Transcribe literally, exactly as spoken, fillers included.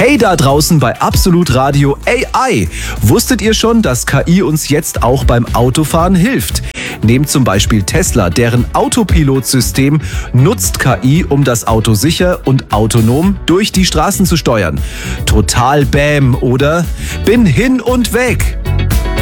Hey da draußen bei Absolut Radio A I. Wusstet ihr schon, dass K I uns jetzt auch beim Autofahren hilft? Nehmt zum Beispiel Tesla, deren Autopilotsystem nutzt K I, um das Auto sicher und autonom durch die Straßen zu steuern. Total Bäm, oder? Bin hin und weg.